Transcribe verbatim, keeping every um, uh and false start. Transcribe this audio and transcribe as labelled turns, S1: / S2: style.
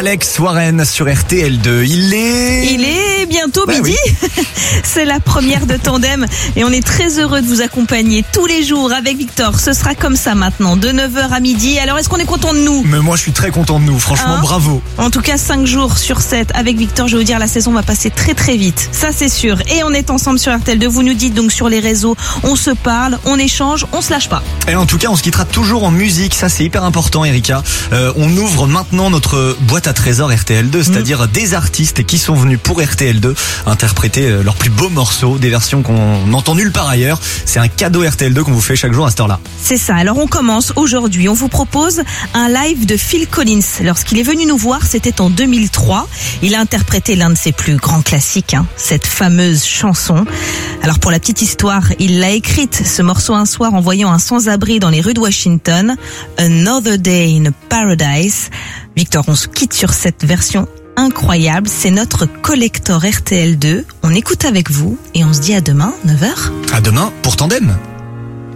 S1: Alex Warren sur R T L deux. Il est...
S2: Il est bientôt
S1: bah
S2: midi.
S1: Oui.
S2: C'est la première de Tandem et on est très heureux de vous accompagner tous les jours avec Victor. Ce sera comme ça maintenant, de neuf heures à midi. Alors est-ce qu'on est content de nous?
S1: Mais moi je suis très content de nous, franchement
S2: hein
S1: bravo.
S2: En tout cas cinq jours sur sept avec Victor, je vais vous dire, la saison va passer très très vite. Ça c'est sûr. Et on est ensemble sur R T L deux. Vous nous dites donc sur les réseaux, on se parle, on échange, on se lâche pas.
S1: Et en tout cas on se quittera toujours en musique, ça c'est hyper important Erika. Euh, on ouvre maintenant notre boîte à trésors R T L deux, c'est-à-dire mmh. des artistes qui sont venus pour R T L deux interpréter leurs plus beaux morceaux, des versions qu'on n'entend nulle part ailleurs. C'est un cadeau R T L deux qu'on vous fait chaque jour à cette heure-là.
S2: C'est ça, alors on commence aujourd'hui, on vous propose un live de Phil Collins. Lorsqu'il est venu nous voir, c'était en deux mille trois. Il a interprété l'un de ses plus grands classiques, hein, cette fameuse chanson. Alors pour la petite histoire, il l'a écrite, ce morceau, un soir en voyant un sans-abri dans les rues de Washington, Another Day in Paradise. Victor, on se quitte sur cette version incroyable, c'est notre collector R T L deux. On écoute avec vous et on se dit à demain, neuf heures.
S1: À demain pour Tandem.